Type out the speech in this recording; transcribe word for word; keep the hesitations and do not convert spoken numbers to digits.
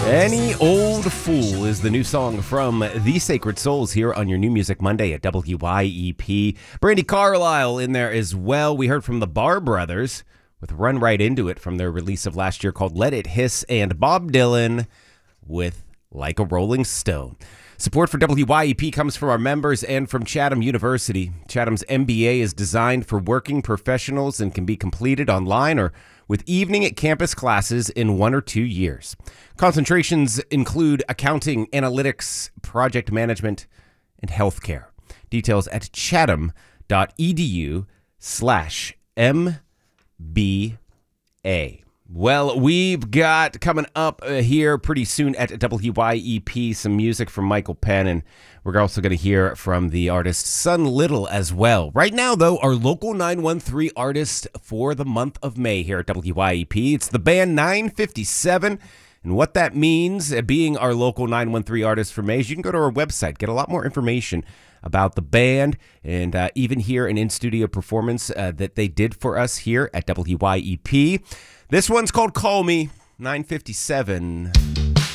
Any Old Fool is the new song from The Sacred Souls here on your New Music Monday at W Y E P. Brandy Carlisle in there as well. We heard from the Barr Brothers with Run Right Into It from their release of last year called Let It Hiss, and Bob Dylan with Like a Rolling Stone. Support for W Y E P comes from our members and from Chatham University. Chatham's M B A is designed for working professionals and can be completed online or with evening at campus classes in one or two years. Concentrations include accounting, analytics, project management, and healthcare. Details at chatham.edu slash MBA. Well, we've got coming up uh, here pretty soon at W Y E P some music from Michael Penn, and we're also going to hear from the artist Sun Little as well. Right now, though, our local nine one three artist for the month of May here at W Y E P, it's the band nine fifty-seven. And what that means, uh, being our local nine one three artist for May, is you can go to our website, get a lot more information about the band, and uh, even hear an in-studio performance uh, that they did for us here at W Y E P. This one's called Call Me, nine fifty-seven.